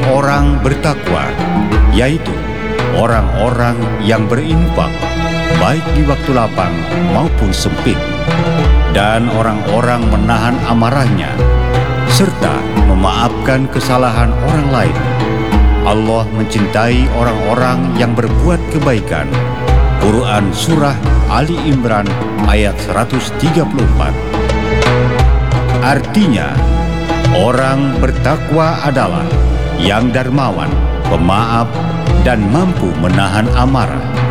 orang bertakwa, yaitu orang-orang yang berinfak, baik di waktu lapang maupun sempit, dan orang-orang menahan amarahnya, serta memaafkan kesalahan orang lain. Allah mencintai orang-orang yang berbuat kebaikan. Quran Surah Ali Imran ayat 134. Artinya, orang bertakwa adalah yang dermawan, pemaaf, dan mampu menahan amarah.